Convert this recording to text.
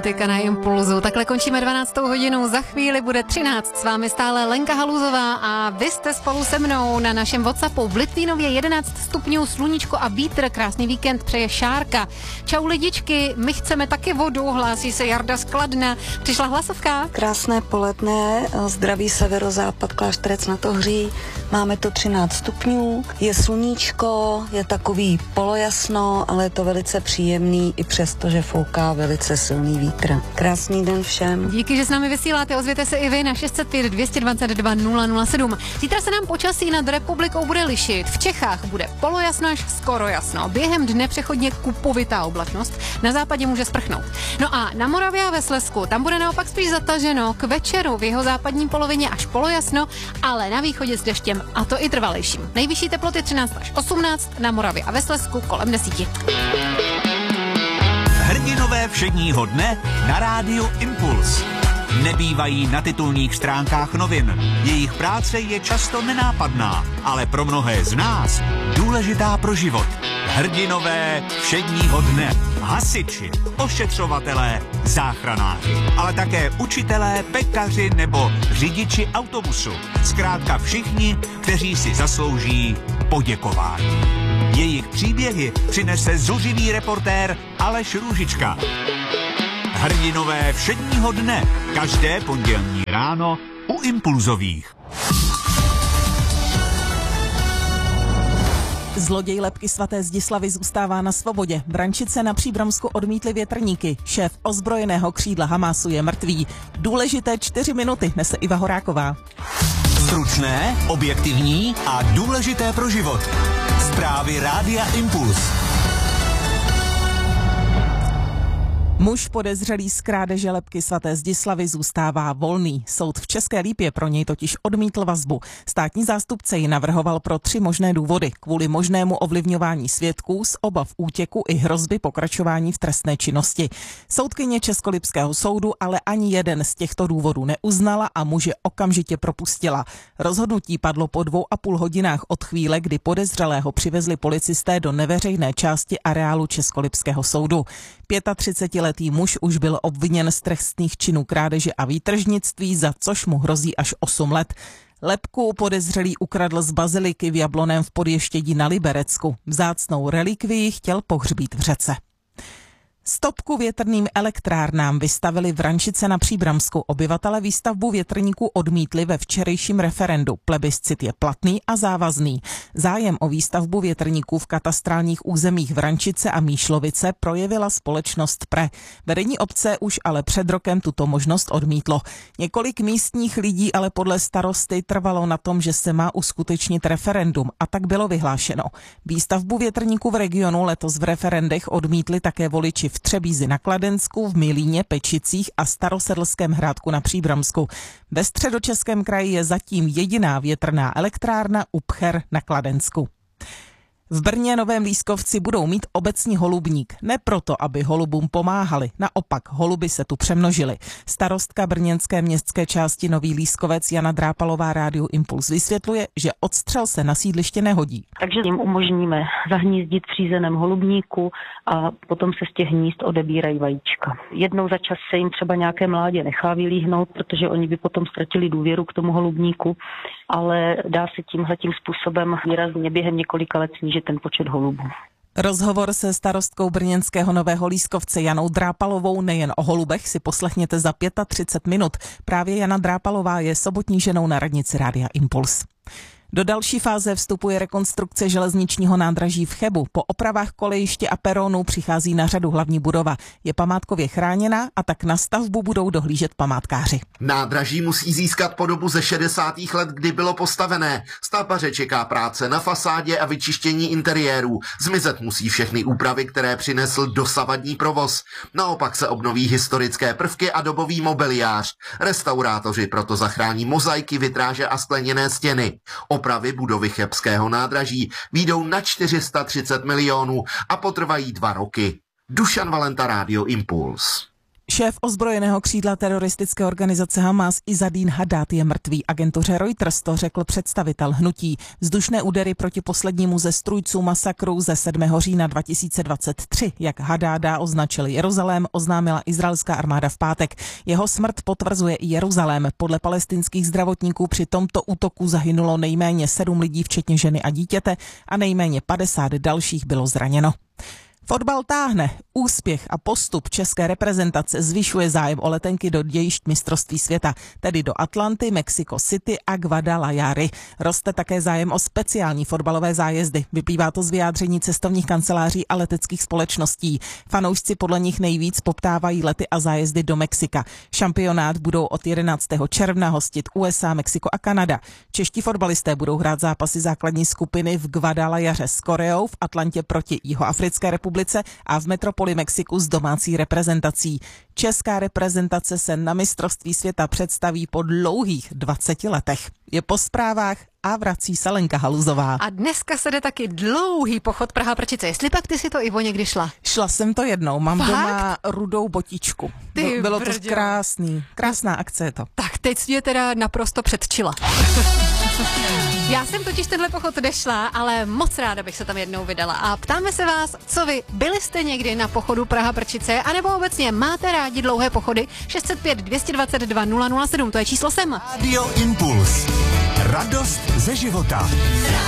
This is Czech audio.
politika na Impulzu. Takhle končíme 12. hodinu, za chvíli bude 13. S vámi stále Lenka Haluzová a vy jste spolu se mnou na našem WhatsAppu. V Litvínově 11 stupňů, sluníčko a vítr, krásný víkend přeje Šárka. Čau lidičky, my chceme taky vodu, hlásí se Jarda z Kladna. Přišla hlasovka. Krásné poledne, zdravý severozápad, Klášterec nad Ohří, máme to 13 stupňů, je sluníčko, je takový polojasno, ale je to velice příjemný i přesto, že fouká velice silný vítr. Krásný den všem. Díky, že s námi vysíláte, ozvěte se i vy na 605 222 007. Zítra se nám počasí nad republikou bude lišit. V Čechách bude polojasno až skoro jasno. Během dne přechodně kupovitá oblačnost, na západě může sprchnout. No a na Moravě a ve Slezsku, tam bude naopak spíš zataženo, k večeru v jeho západní polovině až polojasno, ale na východě s deštěm, a to i trvalejším. Nejvyšší teploty 13 až 18, na Moravě a ve Slezsku kolem 10. Hrdinové všedního dne na rádiu Impuls. Nebývají na titulních stránkách novin. Jejich práce je často nenápadná, ale pro mnohé z nás důležitá pro život. Hrdinové všedního dne. Hasiči, ošetřovatelé, záchranáři, ale také učitelé, pekaři nebo řidiči autobusu. Zkrátka všichni, kteří si zaslouží poděkování. Jejich příběhy přinese zuřivý reportér Aleš Růžička. Hrdinové všedního dne, každé pondělní ráno u Impulzových. Zloděj lebky svaté Zdislavy zůstává na svobodě. Brančice na Příbramsku odmítli větrníky. Šéf ozbrojeného křídla Hamásu je mrtvý. Důležité 4 minuty nese Iva Horáková. Stručné, objektivní a důležité pro život. Zprávy Rádia Impuls. Muž podezřelý z krádeže lebky svaté Zdislavy zůstává volný. Soud v České Lípě pro něj totiž odmítl vazbu. Státní zástupce ji navrhoval pro 3 možné důvody. Kvůli možnému ovlivňování svědků, z obav útěku i hrozby pokračování v trestné činnosti. Soudkyně Českolipského soudu ale ani jeden z těchto důvodů neuznala a muže okamžitě propustila. Rozhodnutí padlo po 2,5 hodinách od chvíle, kdy podezřelého přivezli policisté do neveřejné části areálu Českolipského soudu. 35letý muž už byl obviněn z trestných činů krádeže a výtržnictví, za což mu hrozí až 8 let. Lebku podezřelý ukradl z baziliky v Jablonném v Podještědí na Liberecku. Vzácnou relikvii chtěl pohřbít v řece. Stopku větrným elektrárnám vystavili Vrančice na Příbramsku. Obyvatele výstavbu větrníků odmítli ve včerejším referendu. Plebiscit je platný a závazný. Zájem o výstavbu větrníků v katastrálních územích Vrančice a Míšlovice projevila společnost PRE. Vedení obce už ale před rokem tuto možnost odmítlo. Několik místních lidí ale podle starosty trvalo na tom, že se má uskutečnit referendum, a tak bylo vyhlášeno. Výstavbu větrníků v regionu letos v referendech odmítli také voliči v Třebízi na Kladensku, v Milíně, Pečicích a Starosedlském Hrádku na Příbramsku. Ve Středočeském kraji je zatím jediná větrná elektrárna u Pcher na Kladensku. V Brně Novém Lískovci budou mít obecní holubník. Ne proto, aby holubům pomáhali, naopak holuby se tu přemnožily. Starostka brněnské městské části Nový Lískovec Jana Drápalová rádiu Impuls vysvětluje, že odstřel se na sídliště nehodí. Takže jim umožníme zahnízdit v řízeném holubníku a potom se z těch hnízd odebírají vajíčka. Jednou za čas se jim třeba nějaké mládě nechá vylíhnout, protože oni by potom ztratili důvěru k tomu holubníku, ale dá se tímhletím způsobem výrazně během několika let snížit ten počet holubů. Rozhovor se starostkou brněnského Nového Lískovce Janou Drápalovou nejen o holubech si poslechněte za 35 minut. Právě Jana Drápalová je sobotní ženou na radnici Rádia Impuls. Do další fáze vstupuje rekonstrukce železničního nádraží v Chebu. Po opravách kolejiště a peronů přichází na řadu hlavní budova. Je památkově chráněná a tak na stavbu budou dohlížet památkáři. Nádraží musí získat podobu ze 60. let, kdy bylo postavené. Stavbaře čeká práce na fasádě a vyčištění interiérů. Zmizet musí všechny úpravy, které přinesl dosavadní provoz. Naopak se obnoví historické prvky a dobový mobiliář. Restaurátoři proto zachrání mozaiky, vitráže a skleněné stěny. Opravy budovy chebského nádraží výjdou na 430 milionů a potrvají 2 roky. Dušan Valenta, Rádio Impuls. Šéf ozbrojeného křídla teroristické organizace Hamas Izzadín Haddad je mrtvý. Agentuře Reuters to řekl představitel hnutí. Vzdušné údery proti poslednímu ze strůjců masakru ze 7. října 2023, jak Haddáda označil Jeruzalém, oznámila izraelská armáda v pátek. Jeho smrt potvrzuje i Jeruzalém. Podle palestinských zdravotníků při tomto útoku zahynulo nejméně 7 lidí, včetně ženy a dítěte, a nejméně 50 dalších bylo zraněno. Fotbal táhne. Úspěch a postup české reprezentace zvyšuje zájem o letenky do dějišť mistrovství světa, tedy do Atlanty, Mexico City a Guadalajary. Roste také zájem o speciální fotbalové zájezdy. Vyplývá to z vyjádření cestovních kanceláří a leteckých společností. Fanoušci podle nich nejvíc poptávají lety a zájezdy do Mexika. Šampionát budou od 11. června hostit USA, Mexiko a Kanada. Čeští fotbalisté budou hrát zápasy základní skupiny v Guadalajaře s Koreou, v Atlantě proti Jihoafrické republice a v metropoli Mexiku s domácí reprezentací. Česká reprezentace se na mistrovství světa představí po dlouhých 20 letech. Je po zprávách a vrací se Lenka Haluzová. A dneska se jde taky dlouhý pochod Praha-Prčice. Jestli pak ty si to, Ivo, někdy šla? Šla jsem to jednou, mám Fakt? doma rudou botičku. Bylo to krásný, krásná akce je to. Tak teď je teda naprosto předčila. Já jsem totiž tenhle pochod nešla, ale moc ráda bych se tam jednou vydala. A ptáme se vás, co vy, byli jste někdy na pochodu Praha-Prčice, anebo obecně máte rádi dlouhé pochody? 605 222 007, to je číslo sem. Radio Impuls. Radost ze života.